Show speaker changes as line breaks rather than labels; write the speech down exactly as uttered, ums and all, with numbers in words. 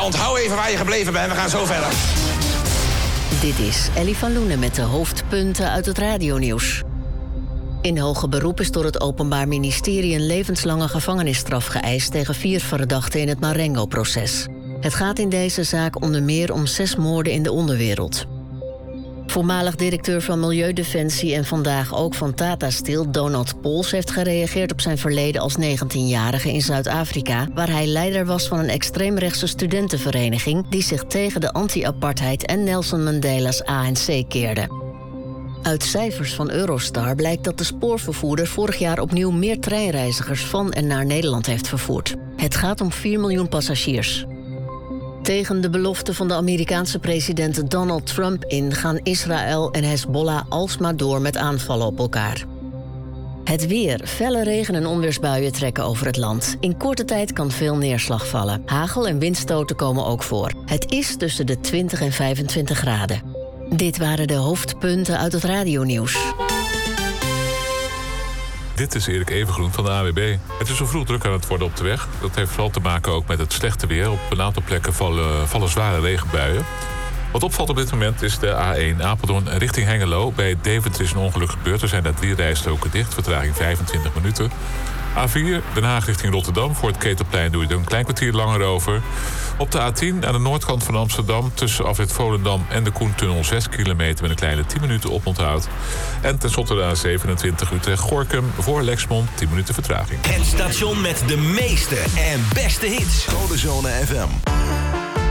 Uh, onthoud even waar je gebleven bent, we gaan zo verder.
Dit is Ellie van Loenen met de hoofdpunten uit het radionieuws. In hoger beroep is door het Openbaar Ministerie een levenslange gevangenisstraf geëist tegen vier verdachten in het Marengo-proces. Het gaat in deze zaak onder meer om zes moorden in de onderwereld. Voormalig directeur van Milieudefensie en vandaag ook van Tata Steel, Donald Pols, heeft gereageerd op zijn verleden als negentienjarige in Zuid-Afrika, waar hij leider was van een extreemrechtse studentenvereniging die zich tegen de anti-apartheid en Nelson Mandela's A N C keerde. Uit cijfers van Eurostar blijkt dat de spoorvervoerder vorig jaar opnieuw meer treinreizigers van en naar Nederland heeft vervoerd. Het gaat om vier miljoen passagiers. Tegen de belofte van de Amerikaanse president Donald Trump in gaan Israël en Hezbollah alsmaar door met aanvallen op elkaar. Het weer. Felle regen- en onweersbuien trekken over het land. In korte tijd kan veel neerslag vallen. Hagel- en windstoten komen ook voor. Het is tussen de twintig en vijfentwintig graden. Dit waren de hoofdpunten uit het radionieuws.
Dit is Erik Evengroen van de A W B. Het is zo vroeg druk aan het worden op de weg. Dat heeft vooral te maken ook met het slechte weer. Op een aantal plekken vallen, vallen zware regenbuien. Wat opvalt op dit moment is de A één Apeldoorn richting Hengelo. Bij Deventer is een ongeluk gebeurd. Er zijn daar drie rijstroken dicht. Vertraging vijfentwintig minuten. A vier Den Haag richting Rotterdam. Voor het Ketelplein doe je er een klein kwartier langer over. Op de A tien aan de noordkant van Amsterdam tussen afrit Volendam en de Koentunnel zes kilometer met een kleine tien minuten oponthoud. En tenslotte de A zevenentwintig Utrecht-Gorkum voor Lexmond tien minuten vertraging.
Het station met de meeste en beste hits.
Codezone F M.